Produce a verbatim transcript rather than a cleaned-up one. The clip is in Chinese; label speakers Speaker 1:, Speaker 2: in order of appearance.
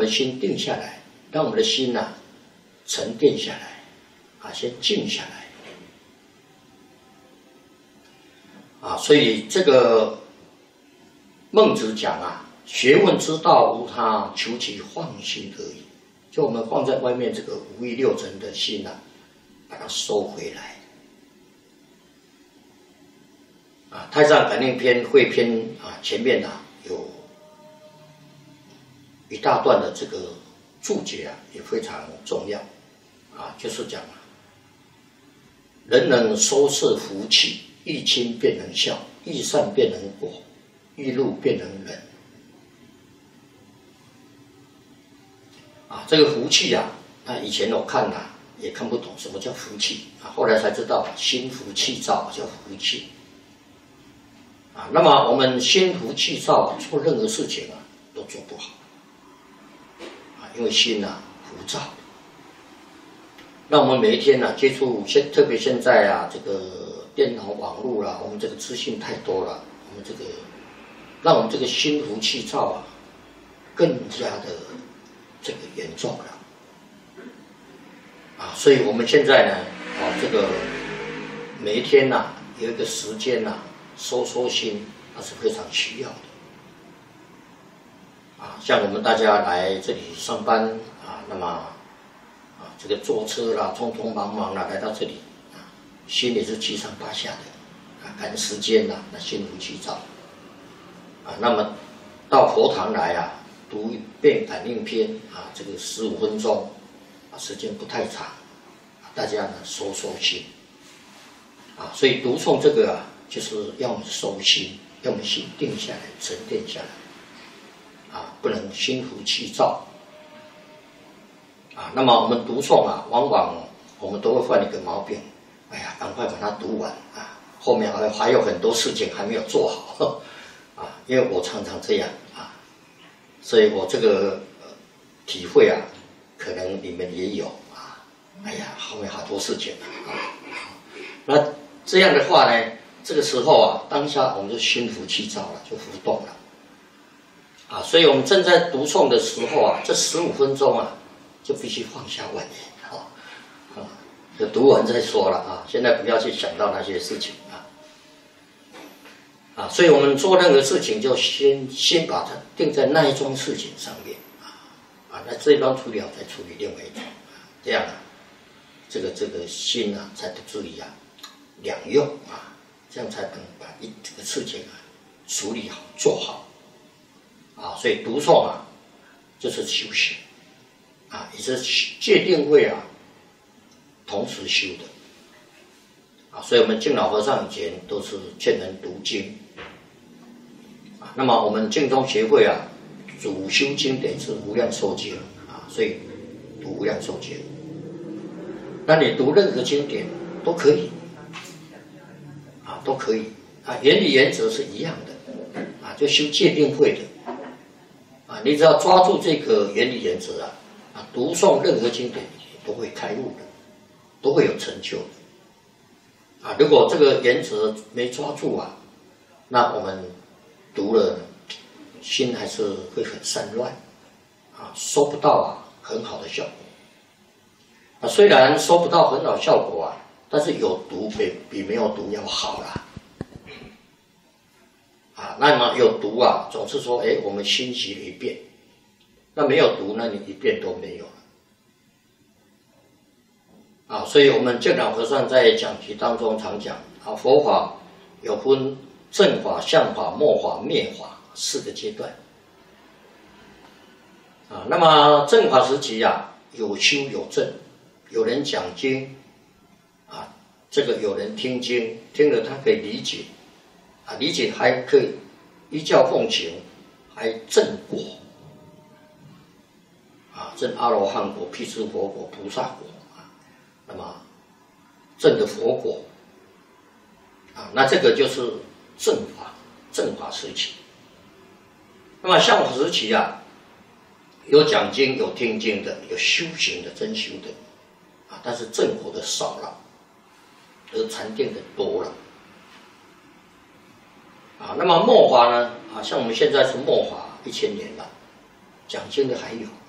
Speaker 1: 们心定下来，让我们的心呐、啊、沉淀下来，啊，先静下来。啊，所以这个孟子讲啊，学问之道无他，求其放心而已。就我们放在外面这个五欲六尘的心啊，把它收回来。啊，《太上感应篇》汇篇啊，前面啊有一大段的这个注解啊，也非常重要。啊，就是讲啊，人能收摄福气。欲亲便能孝，欲善便能果，欲怒便能忍。啊，这个福气啊，那以前我看啊也看不懂什么叫福气啊，后来才知道心浮气躁叫福气。啊，那么我们心浮气躁啊，做任何事情啊都做不好。啊，因为心啊浮躁。那我们每一天呢、啊、接触现，特别现在啊这个。电脑、网络啦，我们这个资讯太多了，我们这个让我们这个心浮气躁啊，更加的这个严重了啊！所以我们现在呢，啊，这个每一天呐、啊，有一个时间呐、啊，收收心，那是非常需要的啊。像我们大家来这里上班啊，那么啊，这个坐车啦，匆匆忙忙啦，来到这里。心里是七上八下的，啊，赶时间呐、啊，那心浮气躁，啊，那么到佛堂来啊，读一遍感应篇啊，这个十五分钟，啊，时间不太长，啊，大家呢收收心，啊，所以读诵这个啊，就是要我们收心，要我们心定下来，沉淀下来，啊，不能心浮气躁，啊，那么我们读诵啊，往往我们都会犯一个毛病。哎呀，赶快把它读完啊！后面还还有很多事情还没有做好啊，因为我常常这样啊，所以我这个、呃、体会啊，可能你们也有啊。哎呀，后面好多事情啊，那这样的话呢，这个时候啊，当下我们就心浮气躁了，就浮动了啊。所以我们正在读诵的时候啊，这十五分钟啊，就必须放下妄念啊啊。就读完再说了啊！现在不要去想到那些事情啊啊！所以我们做任何事情，就先先把它定在那一桩事情上面啊啊！那这一桩处理好，再处理另外一桩，这样啊，这个这个心啊，才不至于啊两用啊，这样才能把一这个事情啊处理好做好啊！所以读诵啊，就是修行啊，也是戒定慧啊。同时修的啊，所以我们敬老和尚以前都是劝人读经啊。那么我们净宗协会啊，主修经典是无量寿经啊，所以读无量寿经。那你读任何经典都可以啊，都可以啊，原理原则是一样的啊，就修戒定慧的啊，你只要抓住这个原理原则啊啊，读诵任何经典都会开悟的。都会有成就的啊！如果这个原则没抓住啊，那我们读了，心还是会很散乱啊，收不到啊很好的效果啊。虽然收不到很好效果啊，但是有读比比没有读要好啦啊。那么有读啊，总是说，哎，我们新习了一遍，那没有读，那你一遍都没有了。啊，所以我们净老和尚在讲题当中常讲啊，佛法有分正法、相法、末法、灭法四个阶段。啊，那么正法时期啊，有修有证，有人讲经，啊，这个有人听经，听了他可以理解，啊，理解还可以依教奉行，还证果，啊，证阿罗汉果、辟支佛果、菩萨果。那么证的佛果啊，那这个就是正法，正法时期。那么相法时期啊，有讲经、有听经的，有修行的、真修的啊，但是正果的少了，而禅定的多了啊。那么末法呢啊，像我们现在是末法一千年了，讲经的还有